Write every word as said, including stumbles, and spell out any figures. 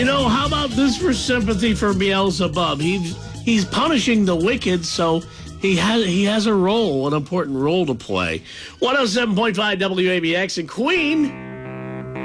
You know, how about this for sympathy for Beelzebub? He's he's punishing the wicked, so he has he has a role, an important role to play. one oh seven point five W A B X and Queen.